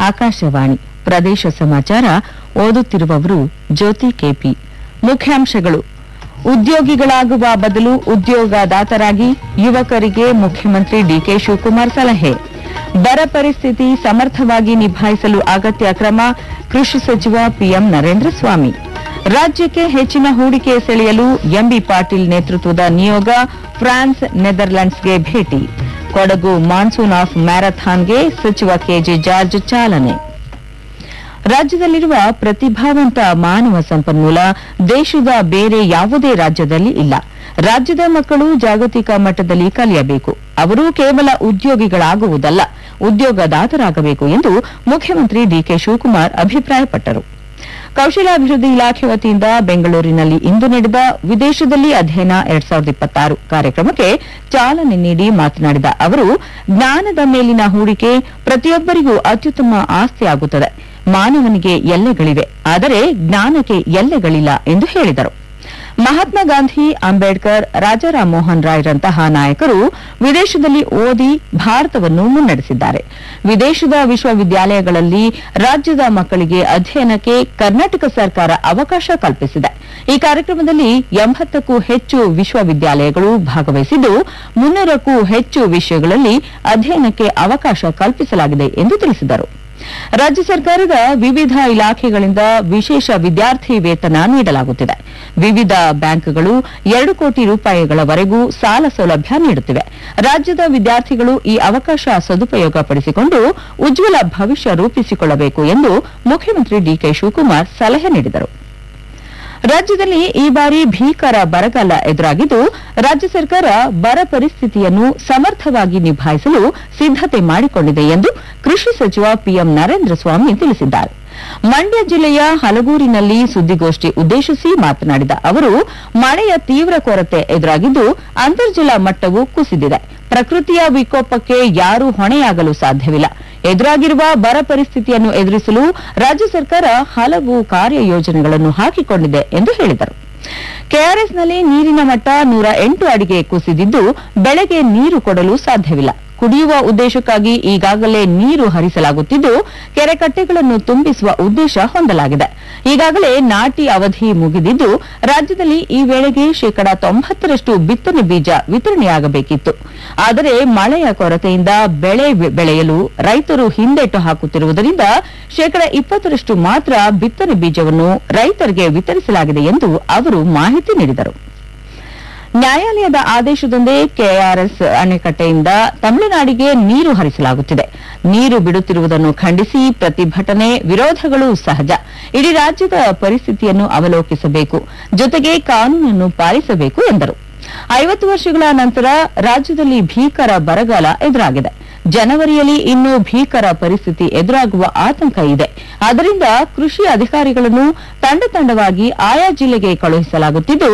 ಆಕಾಶವಾಣಿ ಪ್ರದೇಶ ಸಮಾಚಾರ ಓದುತ್ತಿರುವವರು ಜ್ಯೋತಿ ಕೆಪಿ. ಮುಖ್ಯಾಂಶಗಳು: ಉದ್ಯೋಗಿಗಳಾಗುವ ಬದಲು ಉದ್ಯೋಗದಾತರಾಗಿ, ಯುವಕರಿಗೆ ಮುಖ್ಯಮಂತ್ರಿ ಡಿಕೆ ಶಿವಕುಮಾರ್ ಸಲಹೆ. ಬರ ಪರಿಸ್ಥಿತಿ ಸಮರ್ಥವಾಗಿ ನಿಭಾಯಿಸಲು ಅಗತ್ಯ ಕ್ರಮ, ಕೃಷಿ ಸಚಿವ ಪಿಎಂ ನರೇಂದ್ರ ಸ್ವಾಮಿ. ರಾಜ್ಯಕ್ಕೆ ಹೆಚ್ಚಿನ ಹೂಡಿಕೆ ಸೆಳೆಯಲು ಎಂಬಿ ಪಾಟೀಲ್ ನೇತೃತ್ವದ ನಿಯೋಗ ಫ್ರಾನ್ಸ್, ನೆದರ್ಲೆಂಡ್ಸ್ಗೆ ಭೇಟಿ. ಕೊಡಗು ಮಾನ್ಸೂನ್ ಆಫ್ ಮ್ಯಾರಥಾನ್ಗೆ ಸಚಿವ ಕೆಜೆ ಜಾರ್ಜ್ ಚಾಲನೆ. ರಾಜ್ಯದಲ್ಲಿರುವ ಪ್ರತಿಭಾವಂತ ಮಾನವ ಸಂಪನ್ಮೂಲ ದೇಶದ ಬೇರೆ ಯಾವುದೇ ರಾಜ್ಯದಲ್ಲಿ ಇಲ್ಲ. ರಾಜ್ಯದ ಮಕ್ಕಳು ಜಾಗತಿಕ ಮಟ್ಟದಲ್ಲಿ ಕಲಿಯಬೇಕು. ಅವರು ಕೇವಲ ಉದ್ಯೋಗಿಗಳಾಗುವುದಲ್ಲ, ಉದ್ಯೋಗದಾತರಾಗಬೇಕು ಎಂದು ಮುಖ್ಯಮಂತ್ರಿ ಡಿಕೆ ಶಿವಕುಮಾರ್ ಅಭಿಪ್ರಾಯಪಟ್ಟರು. ಕೌಶಲಾಭಿವೃದ್ಧಿ ಇಲಾಖೆ ವತಿಯಿಂದ ಬೆಂಗಳೂರಿನಲ್ಲಿ ಇಂದು ನಡೆದ ವಿದೇಶದಲ್ಲಿ ಅಧ್ಯಯನ 2026 ಕಾರ್ಯಕ್ರಮಕ್ಕೆ ಚಾಲನೆ ನೀಡಿ ಮಾತನಾಡಿದ ಅವರು, ಜ್ಞಾನದ ಮೇಲಿನ ಹೂಡಿಕೆ ಪ್ರತಿಯೊಬ್ಬರಿಗೂ ಅತ್ಯುತ್ತಮ ಆಸ್ತಿಯಾಗುತ್ತದೆ. ಮಾನವನಿಗೆ ಎಲ್ಲೆಗಳಿವೆ, ಆದರೆ ಜ್ಞಾನಕ್ಕೆ ಎಲ್ಲೆಗಳಿಲ್ಲ ಎಂದು ಹೇಳಿದರು. ಮಹಾತ್ಮ ಗಾಂಧಿ, ಅಂಬೇಡ್ಕರ್, ರಾಜಾ ರಾಮಮೋಹನ್ ರಾಯ್ರಂತಹ ನಾಯಕರು ವಿದೇಶದಲ್ಲಿ ಓದಿ ಭಾರತವನ್ನು ಮುನ್ನಡೆಸಿದ್ದಾರೆ. ವಿದೇಶದ ವಿಶ್ವವಿದ್ಯಾಲಯಗಳಲ್ಲಿ ರಾಜ್ಯದ ಮಕ್ಕಳಿಗೆ ಅಧ್ಯಯನಕ್ಕೆ ಕರ್ನಾಟಕ ಸರ್ಕಾರ ಅವಕಾಶ ಕಲ್ಪಿಸಿದೆ. ಈ ಕಾರ್ಯಕ್ರಮದಲ್ಲಿ 80ಕ್ಕೂ ಹೆಚ್ಚು ವಿಶ್ವವಿದ್ಯಾಲಯಗಳು ಭಾಗವಹಿಸಿದ್ದು, 300ಕ್ಕೂ ಹೆಚ್ಚು ವಿಷಯಗಳಲ್ಲಿ ಅಧ್ಯಯನಕ್ಕೆ ಅವಕಾಶ ಕಲ್ಪಿಸಲಾಗಿದೆ ಎಂದು ತಿಳಿಸಿದರು. ರಾಜ್ಯ ಸರ್ಕಾರದ ವಿವಿಧ ಇಲಾಖೆಗಳಿಂದ ವಿಶೇಷ ವಿದ್ಯಾರ್ಥಿ ವೇತನ ನೀಡಲಾಗುತ್ತಿದೆ. ವಿವಿಧ ಬ್ಯಾಂಕ್ಗಳು 2 ಕೋಟಿ ರೂಪಾಯಿಗಳವರೆಗೂ ಸಾಲ ಸೌಲಭ್ಯ ನೀಡುತ್ತಿವೆ. ರಾಜ್ಯದ ವಿದ್ಯಾರ್ಥಿಗಳು ಈ ಅವಕಾಶ ಸದುಪಯೋಗಪಡಿಸಿಕೊಂಡು ಉಜ್ವಲ ಭವಿಷ್ಯ ರೂಪಿಸಿಕೊಳ್ಳಬೇಕು ಎಂದು ಮುಖ್ಯಮಂತ್ರಿ ಡಿಕೆ ಶಿವಕುಮಾರ್ ಸಲಹೆ ನೀಡಿದರು. ರಾಜ್ಯದಲ್ಲಿ ಈ ಬಾರಿ ಭೀಕರ ಬರಗಾಲ ಎದುರಾಗಿದ್ದು, ರಾಜ್ಯ ಸರ್ಕಾರ ಬರ ಪರಿಸ್ಥಿತಿಯನ್ನು ಸಮರ್ಥವಾಗಿ ನಿಭಾಯಿಸಲು ಸಿದ್ದತೆ ಮಾಡಿಕೊಂಡಿದೆ ಎಂದು ಕೃಷಿ ಸಚಿವ ಪಿಎಂ ನರೇಂದ್ರ ಸ್ವಾಮಿ ತಿಳಿಸಿದ್ದಾರೆ. ಮಂಡ್ಯ ಜಿಲ್ಲೆಯ ಹಲಗೂರಿನಲ್ಲಿ ಸುದ್ದಿಗೋಷ್ಠಿ ಉದ್ದೇಶಿಸಿ ಮಾತನಾಡಿದ ಅವರು, ಮಳೆಯ ತೀವ್ರ ಕೊರತೆ ಎದುರಾಗಿದ್ದು, ಅಂತರ್ಜಲ ಮಟ್ಟವೂ ಕುಸಿದಿದೆ. ಪ್ರಕೃತಿಯ ವಿಕೋಪಕ್ಕೆ ಯಾರೂ ಹೊಣೆಯಾಗಲು ಸಾಧ್ಯವಿಲ್ಲ. ಎದುರಾಗಿರುವ ಬರ ಪರಿಸ್ಥಿತಿಯನ್ನು ಎದುರಿಸಲು ರಾಜ್ಯ ಸರ್ಕಾರ ಹಲವು ಕಾರ್ಯಯೋಜನೆಗಳನ್ನು ಹಾಕಿಕೊಂಡಿದೆ ಎಂದು ಹೇಳಿದರು. ಕೆಆರ್ಎಸ್ನಲ್ಲಿ ನೀರಿನ ಮಟ್ಟ 108 ಅಡಿಗೆ ಕುಸಿದಿದ್ದು, ಬೆಳೆಗೆ ನೀರು ಕೊಡಲು ಸಾಧ್ಯವಿಲ್ಲ. ಕುಡಿಯುವ ಉದ್ದೇಶಕ್ಕಾಗಿ ಈಗಾಗಲೇ ನೀರು ಹರಿಸಲಾಗುತ್ತಿದ್ದು, ಕೆರೆ ಕಟ್ಟೆಗಳನ್ನು ತುಂಬಿಸುವ ಉದ್ದೇಶ ಹೊಂದಲಾಗಿದೆ. ಈಗಾಗಲೇ ನಾಟಿ ಅವಧಿ ಮುಗಿದಿದ್ದು, ರಾಜ್ಯದಲ್ಲಿ ಈ ವೇಳೆಗೆ 90% ಬಿತ್ತನೆ ಬೀಜ ವಿತರಣೆಯಾಗಬೇಕಿತ್ತು. ಆದರೆ ಮಳೆಯ ಕೊರತೆಯಿಂದ ಬೆಳೆ ಬೆಳೆಯಲು ರೈತರು ಹಿಂದೇಟು ಹಾಕುತ್ತಿರುವುದರಿಂದ 20% ಮಾತ್ರ ಬಿತ್ತನೆ ಬೀಜವನ್ನು ರೈತರಿಗೆ ವಿತರಿಸಲಾಗಿದೆ ಎಂದು ಅವರು ಮಾಹಿತಿ ನೀಡಿದರು. ನ್ಯಾಯಾಲಯದ ಆದೇಶದಂದೇ ಕೆಆರ್ಎಸ್ ಅಣೆಕಟ್ಟೆಯಿಂದ ತಮಿಳುನಾಡಿಗೆ ನೀರು ಹರಿಸಲಾಗುತ್ತಿದೆ. ನೀರು ಬಿಡುತ್ತಿರುವುದನ್ನು ಖಂಡಿಸಿ ಪ್ರತಿಭಟನೆ, ವಿರೋಧಗಳು ಸಹಜ. ಇಡೀ ರಾಜ್ಯದ ಪರಿಸ್ಥಿತಿಯನ್ನು ಅವಲೋಕಿಸಬೇಕು, ಜೊತೆಗೆ ಕಾನೂನನ್ನು ಪಾಲಿಸಬೇಕು ಎಂದರು. 50 ವರ್ಷಗಳ ನಂತರ ರಾಜ್ಯದಲ್ಲಿ ಭೀಕರ ಬರಗಾಲ ಎದುರಾಗಿದೆ. ಜನವರಿಯಲ್ಲಿ ಇನ್ನೂ ಭೀಕರ ಪರಿಸ್ಥಿತಿ ಎದುರಾಗುವ ಆತಂಕ ಇದೆ. ಆದ್ದರಿಂದ ಕೃಷಿ ಅಧಿಕಾರಿಗಳನ್ನು ತಂಡವಾಗಿ ಆಯಾ ಜಿಲ್ಲೆಗೆ ಕಳುಹಿಸಲಾಗುತ್ತಿದ್ದು,